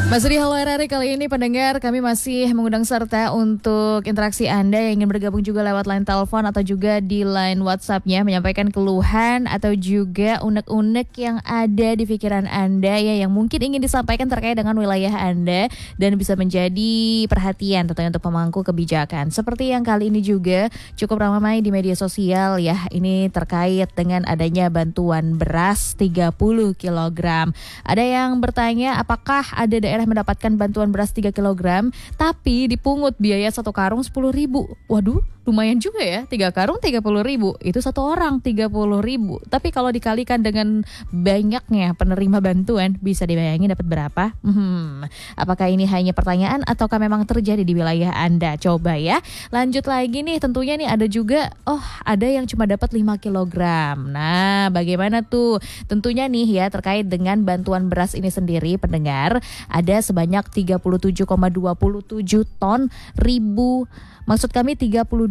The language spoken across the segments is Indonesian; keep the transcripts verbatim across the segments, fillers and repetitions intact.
Masih di Halo R R I kali ini pendengar, kami masih mengundang serta untuk interaksi Anda yang ingin bergabung juga lewat line telepon atau juga di line WhatsApp-nya, menyampaikan keluhan atau juga unek-unek yang ada di pikiran Anda ya, yang mungkin ingin disampaikan terkait dengan wilayah Anda dan bisa menjadi perhatian tentunya untuk pemangku kebijakan. Seperti yang kali ini juga cukup ramai di media sosial ya, ini terkait dengan adanya bantuan beras tiga puluh kilogram. Ada yang bertanya apakah ada daerah mendapatkan bantuan beras tiga kilogram tapi dipungut biaya satu karung sepuluh ribu. Waduh, lumayan juga ya, tiga karung tiga puluh ribu, itu satu orang tiga puluh ribu. Tapi kalau dikalikan dengan banyaknya penerima bantuan, bisa dibayangin dapat berapa? Hmm, apakah ini hanya pertanyaan ataukah memang terjadi di wilayah Anda? Coba ya, lanjut lagi nih, tentunya nih ada juga, oh ada yang cuma dapat lima kilogram. Nah, bagaimana tuh? Tentunya nih ya, terkait dengan bantuan beras ini sendiri, pendengar, ada sebanyak tiga puluh tujuh koma dua tujuh ton ribu, maksud kami tiga puluh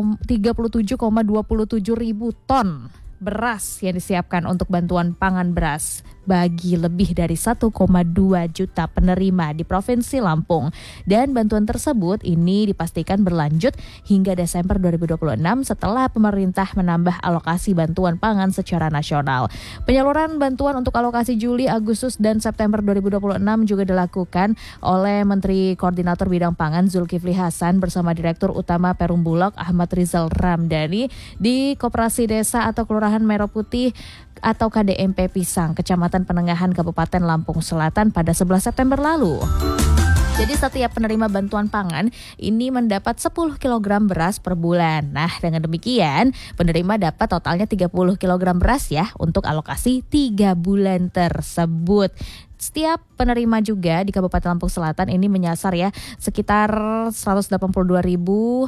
tujuh koma dua tujuh ribu ton beras yang disiapkan untuk bantuan pangan beras bagi lebih dari satu koma dua juta penerima di Provinsi Lampung. Dan bantuan tersebut ini dipastikan berlanjut hingga Desember dua ribu dua puluh enam setelah pemerintah menambah alokasi bantuan pangan secara nasional. Penyaluran bantuan untuk alokasi Juli, Agustus, dan September dua ribu dua puluh enam juga dilakukan oleh Menteri Koordinator Bidang Pangan Zulkifli Hasan bersama Direktur Utama Perum Bulog Ahmad Rizal Ramdhani di Koperasi Desa atau Kelurahan Merah Putih atau K D M P Pisang, Kecamatan Penengahan, Kabupaten Lampung Selatan pada sebelas September lalu. Jadi setiap penerima bantuan pangan ini mendapat sepuluh kilogram beras per bulan. Nah, dengan demikian penerima dapat totalnya tiga puluh kilogram beras ya untuk alokasi tiga bulan tersebut. Setiap penerima juga di Kabupaten Lampung Selatan ini menyasar ya sekitar seratus delapan puluh dua ribu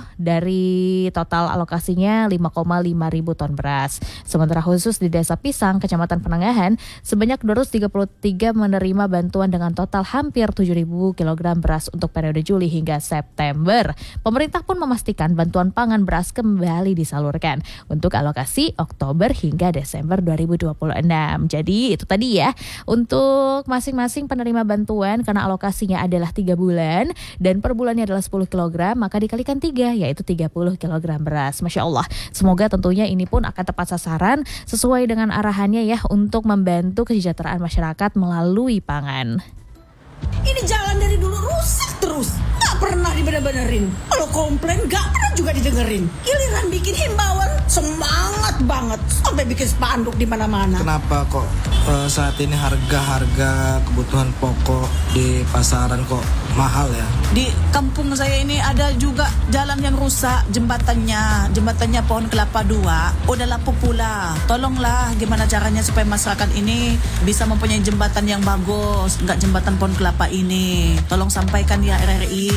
dari total alokasinya lima koma lima ribu ton beras. Sementara khusus di Desa Pisang, Kecamatan Penengahan, sebanyak dua ratus tiga puluh tiga menerima bantuan dengan total hampir tujuh ribu kilogram beras untuk periode Juli hingga September. Pemerintah pun memastikan bantuan pangan beras kembali disalurkan untuk alokasi Oktober hingga Desember dua ribu dua puluh enam. Jadi itu tadi ya, untuk masing-masing penerima bantuan karena alokasinya adalah tiga bulan dan per bulannya adalah sepuluh kilogram, maka dikalikan tiga yaitu tiga puluh kilogram beras. Masya Allah, semoga tentunya ini pun akan tepat sasaran sesuai dengan arahannya ya untuk membantu kesejahteraan masyarakat melalui pangan. Ini jalan dari dulu rusak terus, gak pernah dibener-benerin. Kalau komplain gak pernah juga didengerin. Giliran bikin himbauan semangat banget, sampai bikin spanduk di mana-mana. Kenapa kok uh, saat ini harga-harga kebutuhan pokok di pasaran kok mahal ya? Di kampung saya ini ada juga jalan yang rusak, jembatannya, jembatannya Pohon Kelapa dua, udah lapuk pula. Tolonglah gimana caranya supaya masyarakat ini bisa mempunyai jembatan yang bagus, nggak jembatan Pohon Kelapa ini. Tolong sampaikan ya R R I.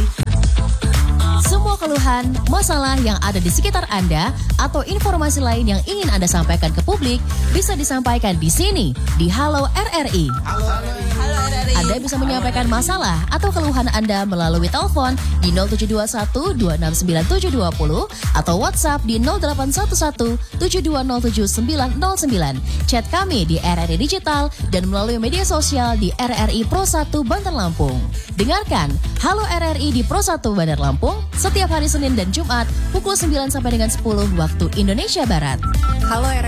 Semua keluhan, masalah yang ada di sekitar Anda atau informasi lain yang ingin Anda sampaikan ke publik bisa disampaikan di sini di Halo R R I. Halo R R I. Anda bisa menyampaikan masalah atau keluhan Anda melalui telepon di nol tujuh dua satu dua enam sembilan tujuh dua nol atau WhatsApp di nol delapan satu satu tujuh dua nol tujuh sembilan nol sembilan. Chat kami di R R I Digital dan melalui media sosial di R R I Pro satu Bandar Lampung. Dengarkan Halo R R I di Pro satu Bandar Lampung setiap hari Senin dan Jumat pukul sembilan sampai dengan sepuluh waktu Indonesia Barat. Halo R R I.